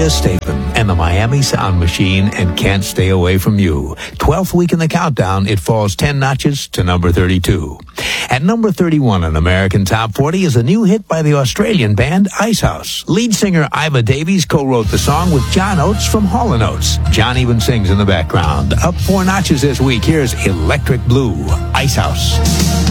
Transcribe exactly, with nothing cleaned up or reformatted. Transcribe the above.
Gloria Estefan and the Miami Sound Machine and Can't Stay Away From You. twelfth week in the countdown, it falls ten notches to number thirty-two. At number thirty-one on American Top forty is a new hit by the Australian band Icehouse. Lead singer Iva Davies co-wrote the song with John Oates from Hall and Oates. John even sings in the background. Up four notches this week, here's Electric Blue, Icehouse.